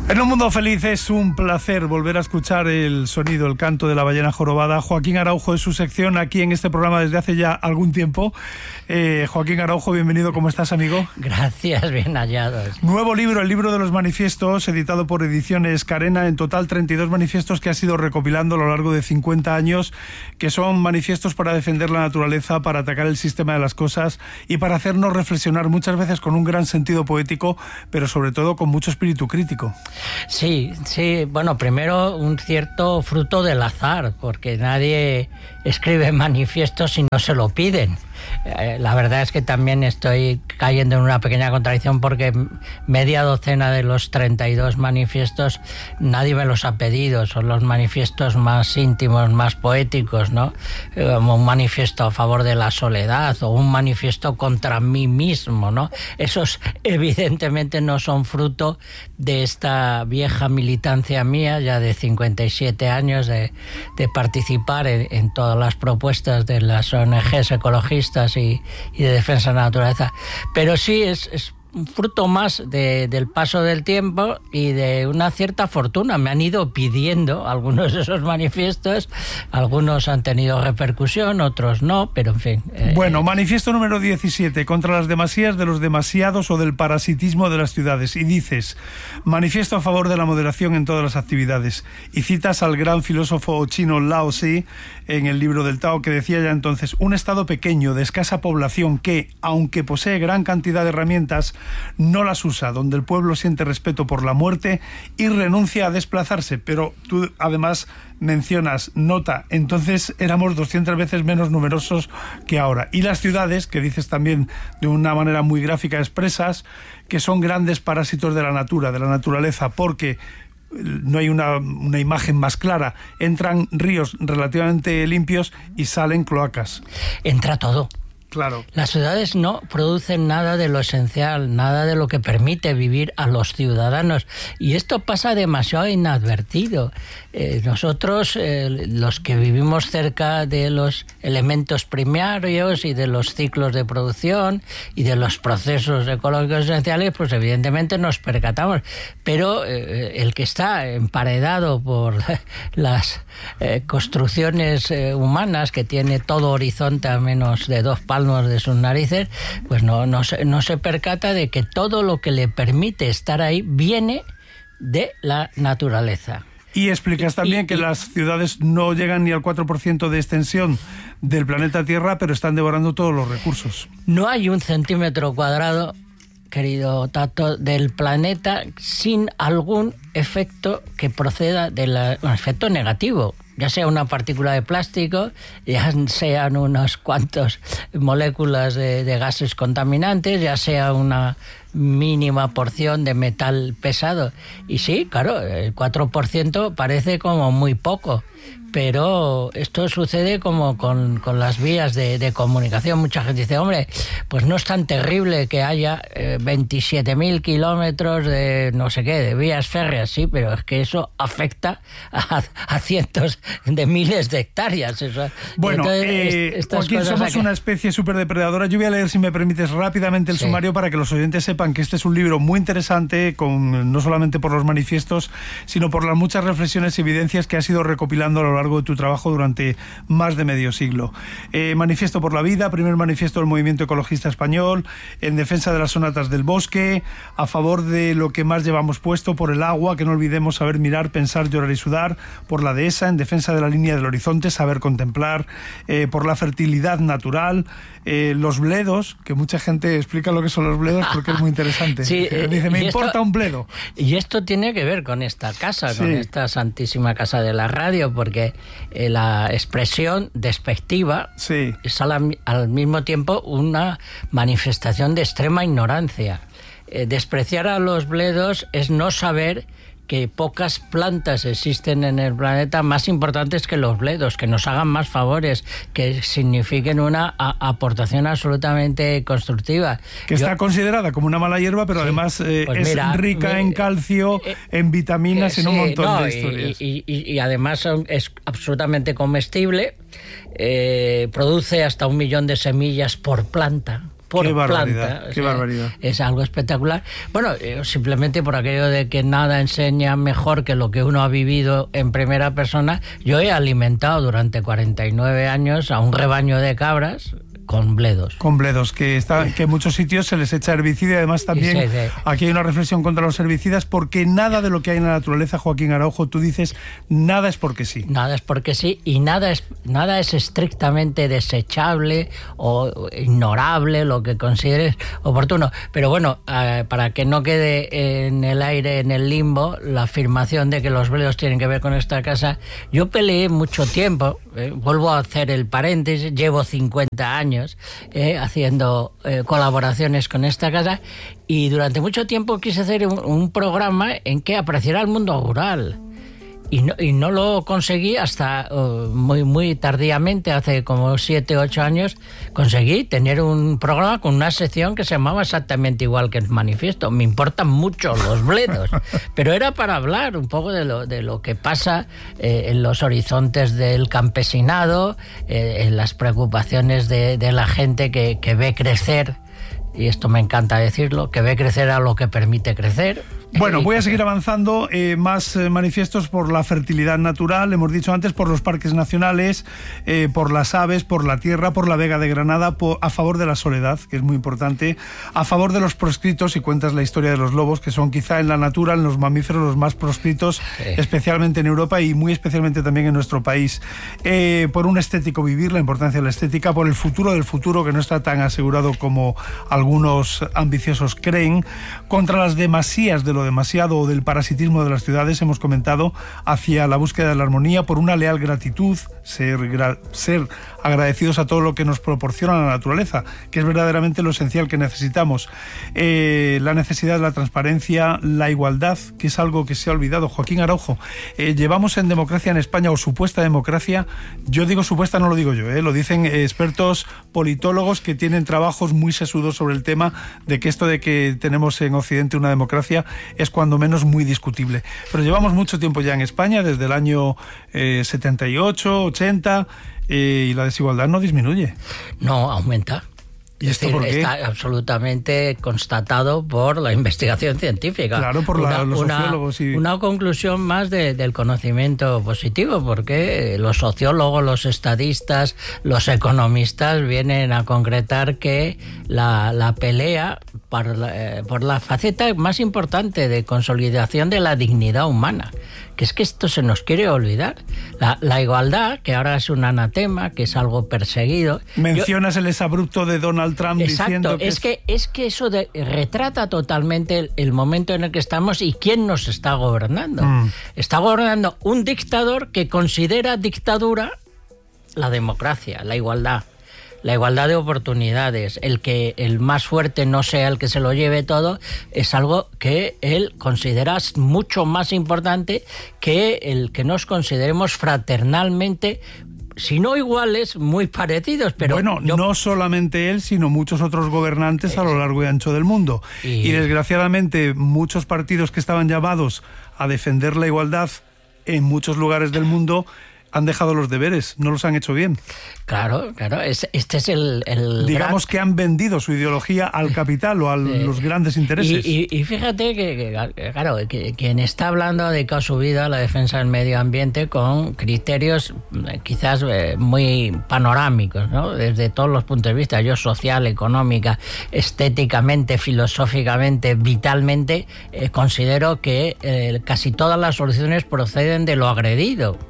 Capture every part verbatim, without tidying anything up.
En un mundo feliz es un placer volver a escuchar el sonido, el canto de la ballena jorobada. Joaquín Araujo es su sección aquí en este programa desde hace ya algún tiempo. Eh, Joaquín Araujo, bienvenido. ¿Cómo estás, amigo? Gracias, bien hallados. Nuevo libro, el libro de los manifiestos, editado por Ediciones Carena. En total treinta y dos manifiestos que has ido recopilando a lo largo de cincuenta años, que son manifiestos para defender la naturaleza, para atacar el sistema de las cosas y para hacernos reflexionar muchas veces con un gran sentido poético, pero sobre todo con mucho espíritu crítico. Sí, sí, bueno, primero un cierto fruto del azar, porque nadie escribe manifiestos si no se lo piden. Eh, la verdad es que también estoy cayendo en una pequeña contradicción porque media docena de los treinta y dos manifiestos nadie me los ha pedido, son los manifiestos más íntimos, más poéticos, ¿no? Eh, como un manifiesto a favor de la soledad o un manifiesto contra mí mismo, ¿no? Esos evidentemente no son fruto de esta vieja militancia mía, ya de cincuenta y siete años, de, de participar en, en todas las propuestas de las O N Ges ecologistas Y, y de defensa de la naturaleza, pero sí es, es un fruto más de, del paso del tiempo y de una cierta fortuna. Me han ido pidiendo algunos de esos manifiestos, algunos han tenido repercusión, otros no, pero en fin. Eh, bueno, manifiesto número diecisiete, contra las demasías de los demasiados o del parasitismo de las ciudades. Y dices, manifiesto a favor de la moderación en todas las actividades. Y citas al gran filósofo chino Lao Tse en el libro del Tao, que decía ya entonces, un estado pequeño, de escasa población, que, aunque posee gran cantidad de herramientas, no las usa, donde el pueblo siente respeto por la muerte y renuncia a desplazarse. Pero tú además mencionas, nota, entonces éramos doscientas veces menos numerosos que ahora. Y las ciudades, que dices también de una manera muy gráfica, expresas, que son grandes parásitos de la natura, de la naturaleza, porque no hay una, una imagen más clara. Entran ríos relativamente limpios y salen cloacas. Entra todo. Claro. Las ciudades no producen nada de lo esencial, nada de lo que permite vivir a los ciudadanos. Y esto pasa demasiado inadvertido. Eh, nosotros, eh, los que vivimos cerca de los elementos primarios y de los ciclos de producción y de los procesos ecológicos esenciales, pues evidentemente nos percatamos. Pero eh, el que está emparedado por las eh, construcciones eh, humanas, que tiene todo horizonte a menos de dos palos de sus narices, pues no, no, se, no se percata de que todo lo que le permite estar ahí viene de la naturaleza. Y explicas también y, y, que las ciudades no llegan ni al cuatro por ciento de extensión del planeta Tierra, pero están devorando todos los recursos. No hay un centímetro cuadrado, querido Tato, del planeta sin algún efecto que proceda de la, un efecto negativo, ya sea una partícula de plástico, ya sean unas cuantas moléculas de, de gases contaminantes, ya sea una mínima porción de metal pesado. Y sí, claro, el cuatro por ciento parece como muy poco, pero esto sucede como con, con las vías de, de comunicación. Mucha gente dice, hombre, pues no es tan terrible que haya eh, veintisiete mil kilómetros de no sé qué, de vías férreas, sí, pero es que eso afecta a, a cientos de miles de hectáreas. Eso. Bueno, Entonces, eh, Joaquín, somos aquí una especie superdepredadora. Yo voy a leer, si me permites, rápidamente el sí. sumario para que los oyentes sepan que este es un libro muy interesante, con, no solamente por los manifiestos, sino por las muchas reflexiones y evidencias que has ido recopilando a lo largo de tu trabajo durante más de medio siglo. Eh, manifiesto por la vida, primer manifiesto del movimiento ecologista español, en defensa de las sonatas del bosque, a favor de lo que más llevamos puesto, por el agua, que no olvidemos saber mirar, pensar, llorar y sudar, por la dehesa, en defensa de la línea del horizonte, saber contemplar, eh, por la fertilidad natural, eh, los bledos, que mucha gente explica lo que son los bledos porque es muy interesante. Sí, eh, Dice, me importa esto, un bledo. Y esto tiene que ver con esta casa, sí. con esta santísima casa de la radio, porque eh, la expresión despectiva sí. es al, al mismo tiempo una manifestación de extrema ignorancia. Eh, despreciar a los bledos es no saber que pocas plantas existen en el planeta más importantes que los bledos, que nos hagan más favores, que signifiquen una a, aportación absolutamente constructiva. Que Yo, está considerada como una mala hierba, pero sí, además eh, pues es mira, rica me, en calcio, eh, en vitaminas, eh, en un sí, montón no, de historias. Y, y, y además son, es absolutamente comestible, eh, produce hasta un millón de semillas por planta. por qué planta. Barbaridad, O qué sea, barbaridad. Es algo espectacular. Bueno, eh, simplemente por aquello de que nada enseña mejor que lo que uno ha vivido en primera persona, yo he alimentado durante cuarenta y nueve años a un rebaño de cabras con bledos. Con bledos, que, está, que en muchos sitios se les echa herbicida y además también Sí, sí. aquí hay una reflexión contra los herbicidas porque nada de lo que hay en la naturaleza, Joaquín Araujo, tú dices, nada es porque sí. Nada es porque sí y nada es, nada es estrictamente desechable o ignorable, lo que consideres oportuno. Pero bueno, eh, para que no quede en el aire, en el limbo, la afirmación de que los bledos tienen que ver con esta casa, yo peleé mucho tiempo, eh, vuelvo a hacer el paréntesis, llevo cincuenta años Eh, haciendo eh, colaboraciones con esta casa y durante mucho tiempo quise hacer un, un programa en que apareciera el mundo rural y no, y no lo conseguí hasta uh, muy muy tardíamente, hace como siete ocho años conseguí tener un programa con una sección que se llamaba exactamente igual que el manifiesto. Me importan mucho los bledos, pero era para hablar un poco de lo, de lo que pasa eh, en los horizontes del campesinado, eh, en las preocupaciones de, de la gente que, que ve crecer, y esto me encanta decirlo, que ve crecer a lo que permite crecer. Bueno, voy a seguir avanzando. Eh, más eh, manifiestos por la fertilidad natural, hemos dicho antes, por los parques nacionales, eh, por las aves, por la tierra, por la Vega de Granada, por, a favor de la soledad, que es muy importante, a favor de los proscritos, y cuentas la historia de los lobos, que son quizá en la natura, en los mamíferos, los más proscritos, sí. especialmente en Europa y muy especialmente también en nuestro país. Eh, por un estético vivir, la importancia de la estética, por el futuro del futuro, que no está tan asegurado como algunos ambiciosos creen, contra las demasías de lo demasiado o del parasitismo de las ciudades, hemos comentado, hacia la búsqueda de la armonía, por una leal gratitud, ser, gra ser agradecidos a todo lo que nos proporciona la naturaleza, que es verdaderamente lo esencial que necesitamos, eh, la necesidad de la transparencia, la igualdad, que es algo que se ha olvidado. Joaquín Araujo, eh, llevamos en democracia en España, o supuesta democracia, yo digo supuesta, no lo digo yo, eh, lo dicen eh, expertos politólogos que tienen trabajos muy sesudos sobre el tema, de que esto de que tenemos en Occidente una democracia es cuando menos muy discutible. Pero llevamos mucho tiempo ya en España, desde el año eh, setenta y ocho, ochenta, eh, y la desigualdad no disminuye. No, aumenta. ¿Y esto es decir, por qué? Está absolutamente constatado por la investigación científica. Claro, por la, una, los una, sociólogos. Y... Una conclusión más de, del conocimiento positivo, porque los sociólogos, los estadistas, los economistas vienen a concretar que la, la pelea por la, eh, por la faceta más importante de consolidación de la dignidad humana, que es que esto se nos quiere olvidar. La, la igualdad, que ahora es un anatema, que es algo perseguido. Mencionas Yo, el exabrupto de Donald Trump. Exacto, diciendo que es, es que es que eso de, retrata totalmente el, el momento en el que estamos y quién nos está gobernando. Mm. Está gobernando un dictador que considera dictadura la democracia, la igualdad. La igualdad de oportunidades, el que el más fuerte no sea el que se lo lleve todo, es algo que él considera mucho más importante que el que nos consideremos fraternalmente, si no iguales, muy parecidos. Pero bueno, yo... no solamente él, sino muchos otros gobernantes a lo largo y ancho del mundo. Y... y desgraciadamente muchos partidos que estaban llamados a defender la igualdad en muchos lugares del mundo han dejado los deberes, no los han hecho bien. Claro, claro, es, este es el... el Digamos gran... que han vendido su ideología al capital o a sí. los grandes intereses. Y, y, y fíjate que, que claro, que quien está hablando ha dedicado su vida a la defensa del medio ambiente con criterios quizás muy panorámicos, ¿no? Desde todos los puntos de vista, yo social, económica, estéticamente, filosóficamente, vitalmente, eh, considero que eh, casi todas las soluciones proceden de lo agredido.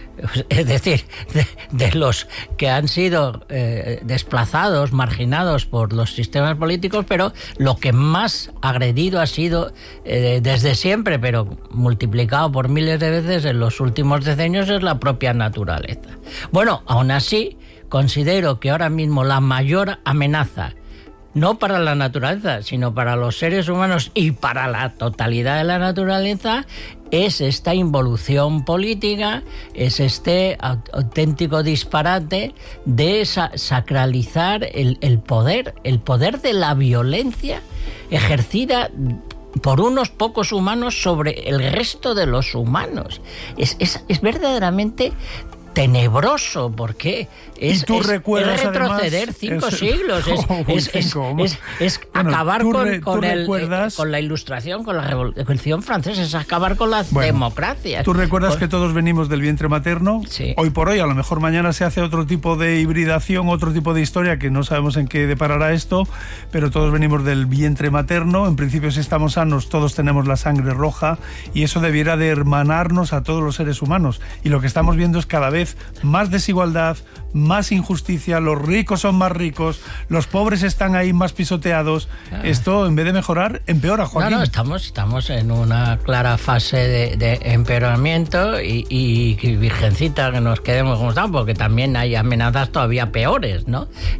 Es decir, de, de los que han sido eh, desplazados, marginados por los sistemas políticos, pero lo que más agredido ha sido eh, desde siempre, pero multiplicado por miles de veces en los últimos decenios, es la propia naturaleza. Bueno, aún así, considero que ahora mismo la mayor amenaza, no para la naturaleza, sino para los seres humanos y para la totalidad de la naturaleza, es esta involución política, es este auténtico disparate de sa sacralizar el, el poder, el poder de la violencia ejercida por unos pocos humanos sobre el resto de los humanos. Es, es, es verdaderamente tenebroso, porque es, y tú es, recuerdas, es retroceder además, cinco es, siglos, es, oh, es, cinco, es, es, es bueno, acabar con, re, con, el, recuerdas, con la Ilustración, con la Revolución Francesa, es acabar con las bueno, democracias. ¿Tú recuerdas con... que todos venimos del vientre materno? Sí. Hoy por hoy, a lo mejor mañana se hace otro tipo de hibridación, otro tipo de historia que no sabemos en qué deparará esto, pero todos venimos del vientre materno. En principio, si estamos sanos, todos tenemos la sangre roja y eso debiera de hermanarnos a todos los seres humanos. Y lo que estamos viendo es cada vez más desigualdad, más injusticia, los ricos son más ricos, los pobres están ahí más pisoteados. Ah. Esto, en vez de mejorar, empeora, Joaquín. No, no, estamos, estamos en una clara fase de, de empeoramiento y, y, y virgencita que nos quedemos como estamos, porque también hay amenazas todavía peores, ¿no?